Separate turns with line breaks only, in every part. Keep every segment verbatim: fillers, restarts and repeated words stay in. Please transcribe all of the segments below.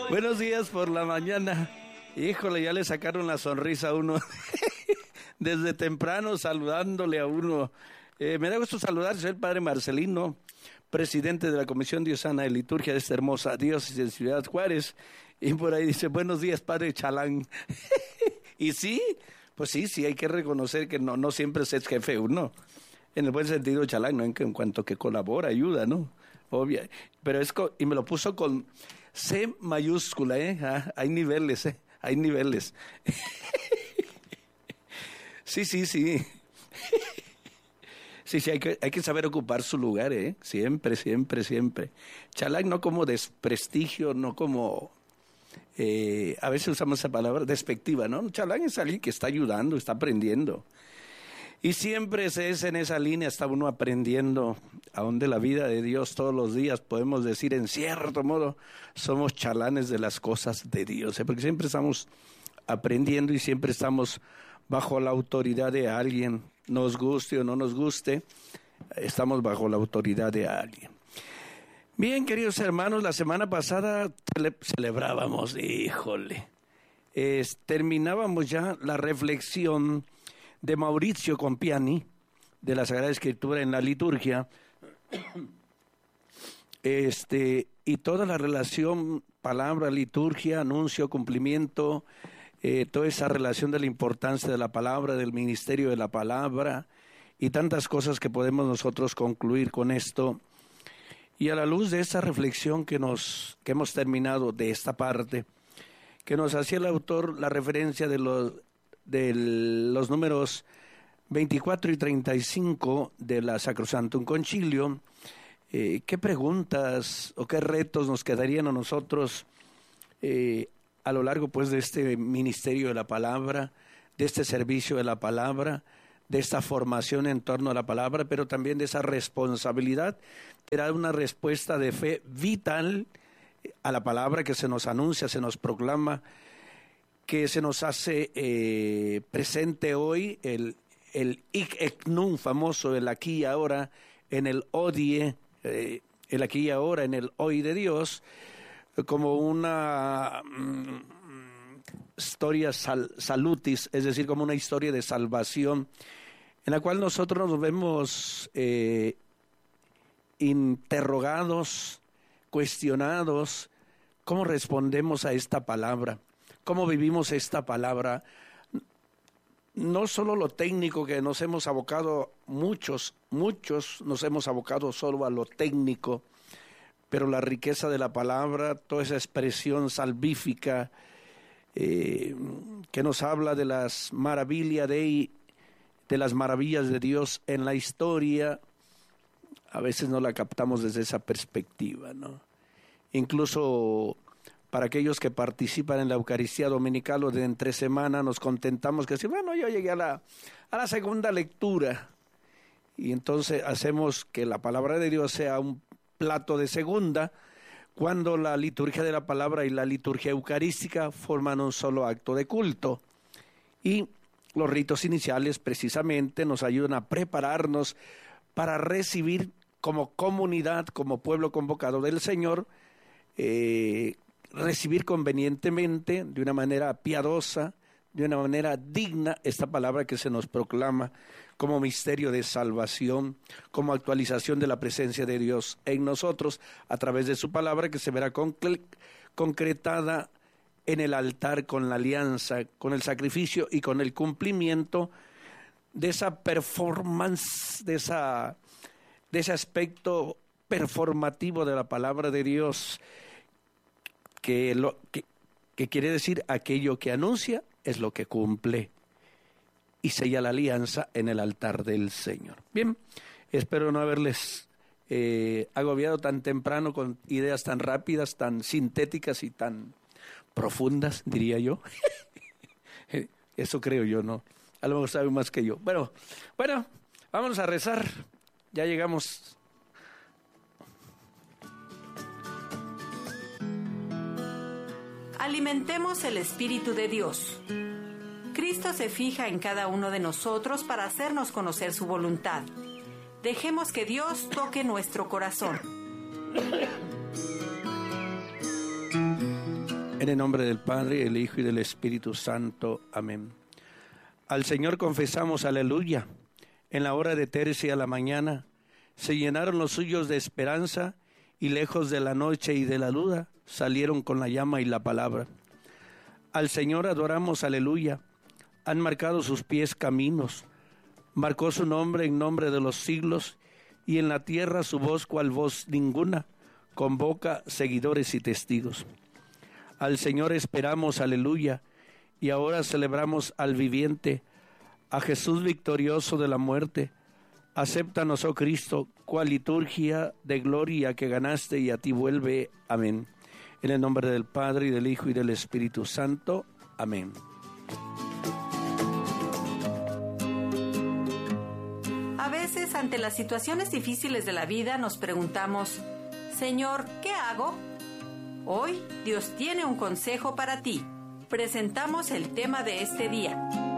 Buenos días por la mañana. Híjole, ya le sacaron la sonrisa a uno. Desde temprano saludándole a uno. Eh, me da gusto saludar, soy el padre Marcelino, presidente de la Comisión Diocesana de Liturgia de esta hermosa diócesis de Ciudad Juárez. Y por ahí dice, buenos días, padre Chalán. Y sí, pues sí, sí, hay que reconocer que no, no siempre es jefe uno. En el buen sentido, Chalán, ¿no? En, que, en cuanto que colabora, ayuda, ¿no? Obvio. Pero es, con, y me lo puso con C mayúscula, ¿eh? Ah, hay niveles, ¿eh? Hay niveles. Sí, sí, sí. Sí, sí, hay que, hay que saber ocupar su lugar, ¿eh? Siempre, siempre, siempre. Chalán no como desprestigio, no como... Eh, a veces usamos esa palabra despectiva, ¿no? Chalán es alguien que está ayudando, está aprendiendo. Y siempre es en esa línea, está uno aprendiendo a donde la vida de Dios todos los días, podemos decir en cierto modo, somos chalanes de las cosas de Dios, ¿eh? Porque siempre estamos aprendiendo y siempre estamos bajo la autoridad de alguien, nos guste o no nos guste, estamos bajo la autoridad de alguien. Bien, queridos hermanos, la semana pasada cele- celebrábamos, híjole, es, terminábamos ya la reflexión de Maurizio Compiani, de la Sagrada Escritura en la liturgia, este, y toda la relación palabra, liturgia, anuncio, cumplimiento, eh, toda esa relación de la importancia de la palabra, del ministerio de la palabra, y tantas cosas que podemos nosotros concluir con esto. Y a la luz de esta reflexión que, nos, que hemos terminado de esta parte, que nos hacía el autor la referencia de los... de los números veinticuatro y treinta y cinco de la Sacrosanctum Concilio, eh, ¿qué preguntas o qué retos nos quedarían a nosotros eh, a lo largo pues de este ministerio de la palabra, de este servicio de la palabra, de esta formación en torno a la palabra, pero también de esa responsabilidad? Era una respuesta de fe vital a la palabra que se nos anuncia, se nos proclama, que se nos hace eh, presente hoy, el, el hic et nunc famoso, el aquí y ahora, en el hodie, eh, el aquí y ahora, en el hoy de Dios, como una mm, historia sal, salutis, es decir, como una historia de salvación, en la cual nosotros nos vemos eh, interrogados, cuestionados, ¿cómo respondemos a esta palabra? ¿Cómo vivimos esta palabra? No solo lo técnico, que nos hemos abocado, muchos, muchos nos hemos abocado solo a lo técnico, pero la riqueza de la palabra, toda esa expresión salvífica eh, que nos habla de las maravillas de, de las maravillas de Dios en la historia, a veces no la captamos desde esa perspectiva, ¿no? Incluso para aquellos que participan en la Eucaristía Dominical o de entre semana, nos contentamos que decir, bueno, yo llegué a la, a la segunda lectura. Y entonces hacemos que la palabra de Dios sea un plato de segunda, cuando la liturgia de la palabra y la liturgia eucarística forman un solo acto de culto. Y los ritos iniciales precisamente nos ayudan a prepararnos para recibir como comunidad, como pueblo convocado del Señor, eh, recibir convenientemente, de una manera piadosa, de una manera digna, esta palabra que se nos proclama como misterio de salvación, como actualización de la presencia de Dios en nosotros, a través de su palabra que se verá concre- concretada en el altar con la alianza, con el sacrificio y con el cumplimiento de esa performance, de, esa, de ese aspecto performativo de la palabra de Dios, Que, lo, que, que quiere decir aquello que anuncia es lo que cumple y sella la alianza en el altar del Señor. Bien, espero no haberles eh, agobiado tan temprano con ideas tan rápidas, tan sintéticas y tan profundas, diría yo. Eso creo yo, ¿no? A lo mejor saben más que yo. Bueno, bueno, vamos a rezar. Ya llegamos.
Alimentemos el Espíritu de Dios. Cristo se fija en cada uno de nosotros para hacernos conocer su voluntad. Dejemos que Dios toque nuestro corazón.
En el nombre del Padre, del Hijo y del Espíritu Santo. Amén. Al Señor confesamos aleluya. En la hora de tercia a la mañana, se llenaron los suyos de esperanza y lejos de la noche y de la duda, salieron con la llama y la palabra. Al Señor adoramos aleluya. Han marcado sus pies caminos. Marcó su nombre en nombre de los siglos y en la tierra su voz cual voz ninguna convoca seguidores y testigos. Al Señor esperamos, aleluya, y ahora celebramos al viviente, a Jesús victorioso de la muerte. Acéptanos, oh Cristo, cual liturgia de gloria que ganaste y a ti vuelve. Amén. En el nombre del Padre, y del Hijo, y del Espíritu Santo. Amén.
A veces, ante las situaciones difíciles de la vida, nos preguntamos, Señor, ¿qué hago? Hoy, Dios tiene un consejo para ti. Presentamos el tema de este día.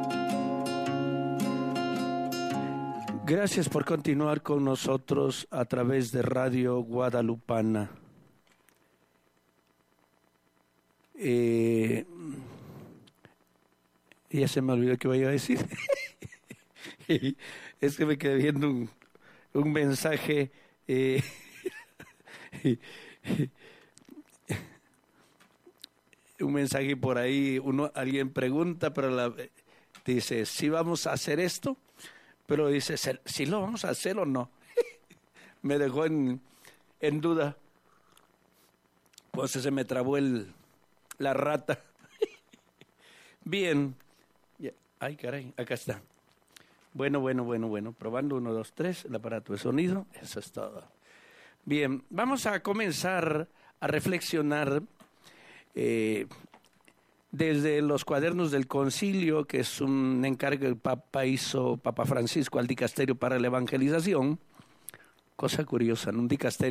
Gracias por continuar con nosotros a través de Radio Guadalupana. Eh, ya se me olvidó qué iba a decir. Es que me quedé viendo un, un mensaje. Eh, un mensaje por ahí, uno, alguien pregunta, pero la, dice, ¿sí vamos a hacer esto? Pero dice, ¿sí lo vamos a hacer o no? Me dejó en, en duda. Pues se me trabó el, la rata. Bien. Ay, caray, acá está. Bueno, bueno, bueno, bueno. Probando uno, dos, tres, el aparato de sonido. Eso es todo. Bien, vamos a comenzar a reflexionar eh, desde los cuadernos del concilio, que es un encargo que el Papa hizo, Papa Francisco, al dicasterio para la evangelización. Cosa curiosa, en un dicasterio